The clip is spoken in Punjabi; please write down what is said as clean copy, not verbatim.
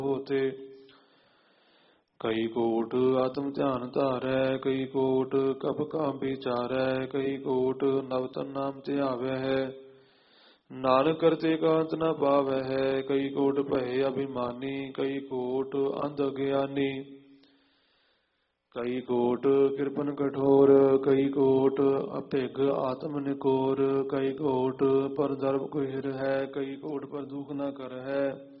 ਹੋਤੇ। ਕਈ ਕੋਟ ਆਤਮ ਧਿਆਨ ਧਾਰੈ, ਕਈ ਕੋਟ ਕਪ ਕਾਮ ਵਿਚਾਰੈ, ਕਈ ਕੋਟ ਨਵਤਨ ਨਾਮ ਧਿਆਵੈ ਹੈ। ਨਾਨਕ ਕਰਤੇ ਕਾਂਤ ਨ ਪਾਵੈ ਹੈ, ਕਈ ਕੋਟ ਭਏ ਅਭਿਮਾਨੀ, ਕਈ ਕੋਟ ਅੰਧ ਅਗਿਆਨੀ। ਕਈ ਕੋਟ ਕਿਰਪਨ ਕਠੋਰ, ਕਈ ਕੋਟ ਅਭਿਗ ਆਤਮ ਨਿਕੋਰ, ਕਈ ਕੋਟ ਪਰ ਦਰਬ ਕੁਹਿਰ ਹੈ, ਕਈ ਕੋਟ ਪਰ ਦੁਖ ਨ ਕਰ ਹੈ।